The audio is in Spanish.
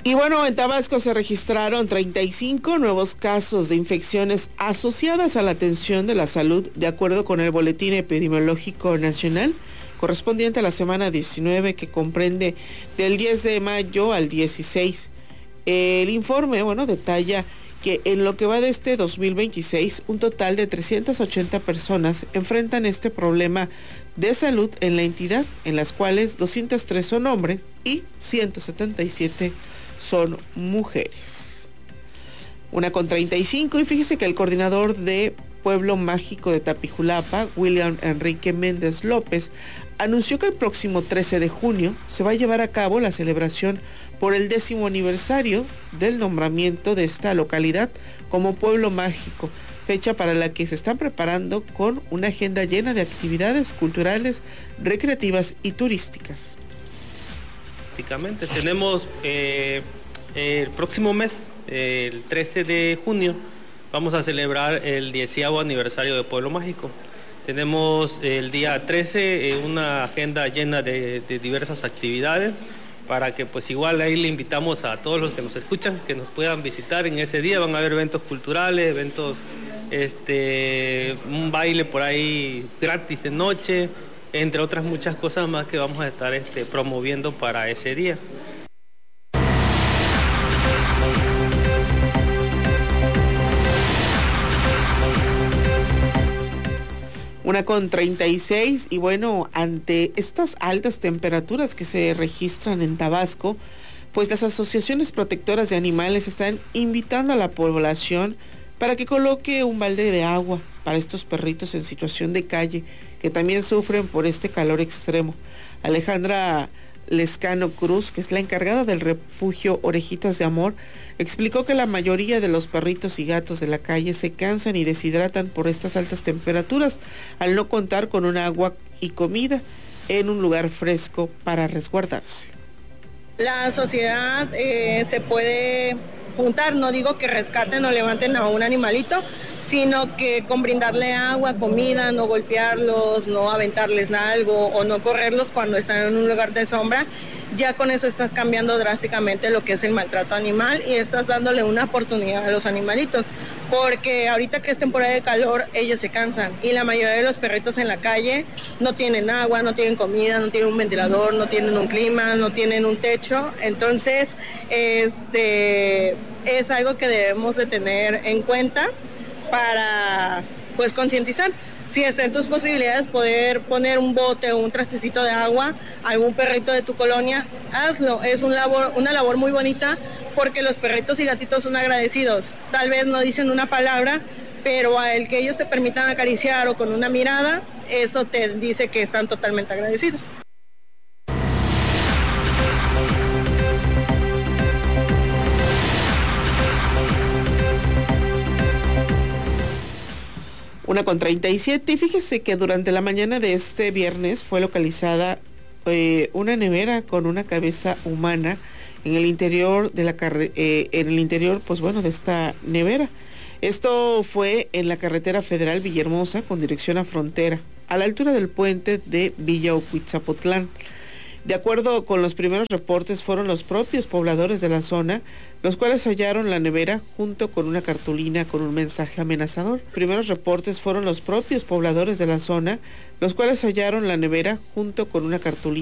Y bueno, en Tabasco se registraron 35 nuevos casos de infecciones asociadas a la atención de la salud, de acuerdo con el Boletín Epidemiológico Nacional, correspondiente a la semana 19, que comprende del 10 de mayo al 16. El informe, detalla que en lo que va de este 2026, un total de 380 personas enfrentan este problema de salud en la entidad, en las cuales 203 son hombres y 177 son mujeres. 1:35, y fíjese que el coordinador de Pueblo Mágico de Tapijulapa, William Enrique Méndez López, anunció que el próximo 13 de junio se va a llevar a cabo la celebración por el 10º aniversario del nombramiento de esta localidad como Pueblo Mágico, fecha para la que se están preparando con una agenda llena de actividades culturales, recreativas y turísticas. Tenemos el próximo mes, el 13 de junio, vamos a celebrar el 10º aniversario de Pueblo Mágico. Tenemos el día 13 una agenda llena de diversas actividades, para que pues igual ahí le invitamos a todos los que nos escuchan que nos puedan visitar en ese día. Van a haber eventos culturales, eventos, un baile por ahí gratis de noche, entre otras muchas cosas más que vamos a estar promoviendo para ese día. 1:36, y ante estas altas temperaturas que se registran en Tabasco, pues las asociaciones protectoras de animales están invitando a la población para que coloque un balde de agua para estos perritos en situación de calle, que también sufren por este calor extremo. Alejandra Lescano Cruz, que es la encargada del refugio Orejitas de Amor, explicó que la mayoría de los perritos y gatos de la calle se cansan y deshidratan por estas altas temperaturas al no contar con un agua y comida en un lugar fresco para resguardarse. La sociedad se puede juntar, no digo que rescaten o levanten a un animalito, sino que con brindarle agua, comida, no golpearlos, no aventarles algo o no correrlos cuando están en un lugar de sombra, ya con eso estás cambiando drásticamente lo que es el maltrato animal y estás dándole una oportunidad a los animalitos, porque ahorita que es temporada de calor, ellos se cansan y la mayoría de los perritos en la calle no tienen agua, no tienen comida, no tienen un ventilador, no tienen un clima, no tienen un techo, entonces es algo que debemos de tener en cuenta para pues concientizar. Si está en tus posibilidades poder poner un bote o un trastecito de agua a algún perrito de tu colonia, hazlo. Es una labor muy bonita porque los perritos y gatitos son agradecidos. Tal vez no dicen una palabra, pero al que ellos te permitan acariciar o con una mirada, eso te dice que están totalmente agradecidos. 1:37, y fíjese que durante la mañana de este viernes fue localizada una nevera con una cabeza humana en el interior de de esta nevera. Esto fue en la carretera federal Villahermosa con dirección a Frontera, a la altura del puente de Villa Ocuitzapotlán. De acuerdo con los primeros reportes, fueron los propios pobladores de la zona los cuales hallaron la nevera junto con una cartulina con un mensaje amenazador. Primeros reportes fueron los propios pobladores de la zona los cuales hallaron la nevera junto con una cartulina